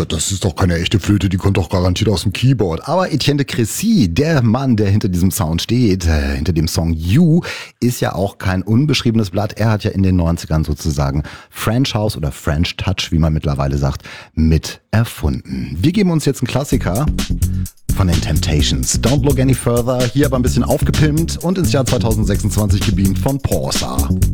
Das ist doch keine echte Flöte, die kommt doch garantiert aus dem Keyboard. Aber Etienne de Crécy, der Mann, der hinter diesem Sound steht, hinter dem Song You, ist ja auch kein unbeschriebenes Blatt. Er hat ja in den 90ern sozusagen French House oder French Touch, wie man mittlerweile sagt, mit erfunden. Wir geben uns jetzt einen Klassiker von den Temptations. Don't Look Any Further, hier aber ein bisschen aufgepimpt und ins Jahr 2026 gebeamt von Porsa.